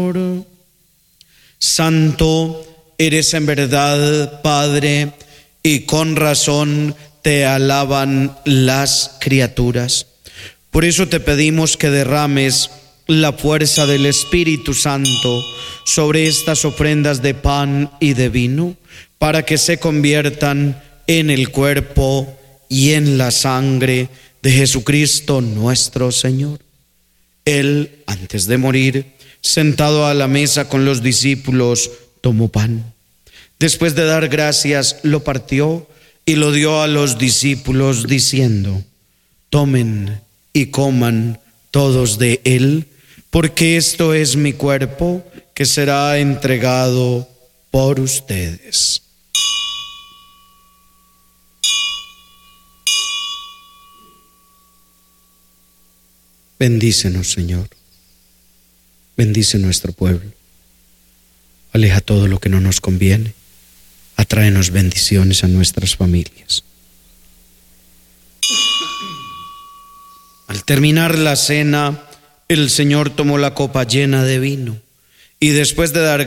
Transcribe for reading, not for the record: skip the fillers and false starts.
Señor. Santo eres en verdad, Padre, y con razón te alaban las criaturas. Por eso te pedimos que derrames la fuerza del Espíritu Santo sobre estas ofrendas de pan y de vino, para que se conviertan en el cuerpo y en la sangre de Jesucristo nuestro Señor. Él, antes de morir, sentado a la mesa con los discípulos, tomó pan. Después de dar gracias, lo partió y lo dio a los discípulos, diciendo: tomen y coman todos de él, porque esto es mi cuerpo que será entregado por ustedes. Bendícenos, Señor. Bendice nuestro pueblo. Aleja todo lo que no nos conviene. Atráenos bendiciones a nuestras familias. Al terminar la cena, el Señor tomó la copa llena de vino y después de dar